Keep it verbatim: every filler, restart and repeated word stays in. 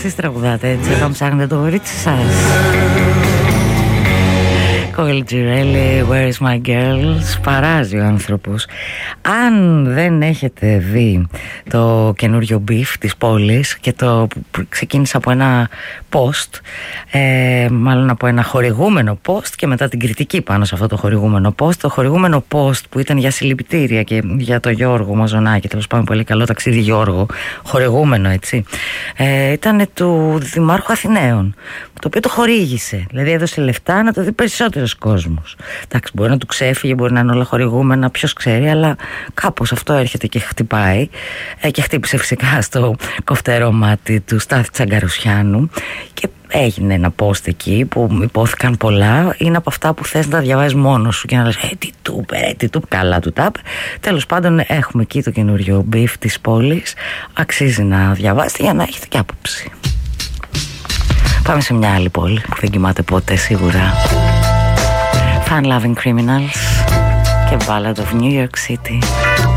εσείς τραγουδάτε έτσι όταν ψάχνετε το κορίτσι σας? Κόλλη Τζιρέλη, Where is my girl? Σπαράζει ο άνθρωπος. Αν δεν έχετε δει το καινούριο beef της πόλης, και το ξεκίνησα από ένα post, ε, μάλλον από ένα χορηγούμενο post και μετά την κριτική πάνω σε αυτό το χορηγούμενο post. Το χορηγούμενο post που ήταν για συλληπιτήρια και για το Γιώργο Μαζονάκη, τέλος πάντων, πολύ καλό ταξίδι Γιώργο, χορηγούμενο έτσι, ε, ήταν του Δημάρχου Αθηναίων, το οποίο το χορήγησε, δηλαδή έδωσε λεφτά να το δει περισσότερος κόσμος. Εντάξει, μπορεί να του ξέφυγε, μπορεί να είναι όλα χορηγούμενα, ποιος ξέρει, αλλά κάπως αυτό έρχεται και χτυπάει, ε, και χτύπησε φυσικά στο κοφτερό μάτι του Στάθη Τσαγκαρουσιάνου και έγινε ένα post εκεί που υπόθηκαν πολλά. Είναι από αυτά που θες να τα διαβάζεις μόνος σου και να λες ε, τι του είπε, ε, τι του είπε, καλά του τα είπε. Τέλος πάντων, έχουμε εκεί το καινούριο beef της πόλης, αξίζει να διαβάσετε για να έχετε και άποψη. Πάμε σε μια άλλη πόλη που δεν κοιμάται ποτέ σίγουρα. Fun Loving Criminals και Ballad of New York City.